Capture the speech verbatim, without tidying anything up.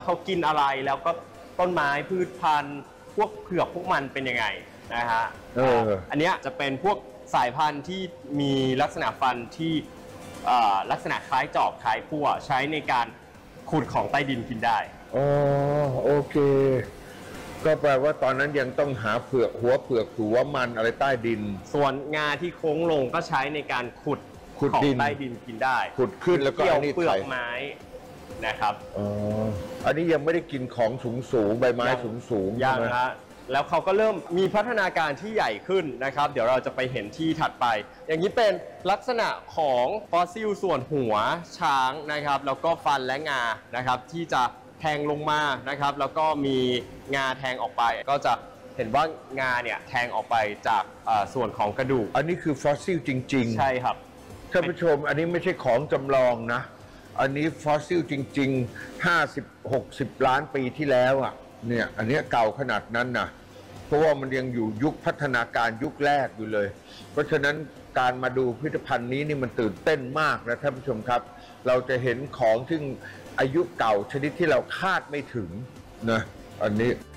เขากินอะไรแล้วก็ต้นไม้พืชพันธุ์พวกเผือกพวกมันเป็นยังไงนะฮะเอออันเนี้ยจะเป็นพวกสายพันธุ์ที่มีลักษณะฟันที่ลักษณะคล้ายจอบคล้ายพั่วใช้ในการขุดของใต้ดินกินได้อ๋อโอเคก็แปลว่าตอนนั้นยังต้องหาเผือกหัวเผือกหัวมันอะไรใต้ดินส่วนงาที่โค้งลงก็ใช้ในการขุดขุดของดินใต้ดินกินได้ขุดขึ้นแล้วก็เกี่ยวอันนี้เปลือกไข่ไม้นะครับอ๋ออันนี้ยังไม่ได้กินของสูงสูงใบไม้สูงสูงยังใช่ไหมฮะแล้วเขาก็เริ่มมีพัฒนาการที่ใหญ่ขึ้นนะครับเดี๋ยวเราจะไปเห็นที่ถัดไป อย่างนี้เป็นลักษณะของฟอสซิลส่วนหัวช้างนะครับแล้วก็ฟันและงานะครับที่จะแทงลงมานะครับแล้วก็มีงาแทงออกไปก็จะเห็นว่างาเนี่ยแทงออกไปจากส่วนของกระดูกอันนี้คือฟอสซิลจริงๆใช่ครับท่านผู้ชมอันนี้ไม่ใช่ของจำลองนะอันนี้ฟอสซิลจริงๆห้าสิบ หกสิบล้านปีที่แล้วอ่ะเนี่ยอันนี้เก่าขนาดนั้นนะเพราะว่ามันยังอยู่ยุคพัฒนาการยุคแรกอยู่เลย เพราะฉะนั้นการมาดูพิพิธภัณฑ์นี้นี่มันตื่นเต้นมากนะท่านผู้ชมครับเราจะเห็นของที่อายุเก่าชนิดที่เราคาดไม่ถึงนะอันนี้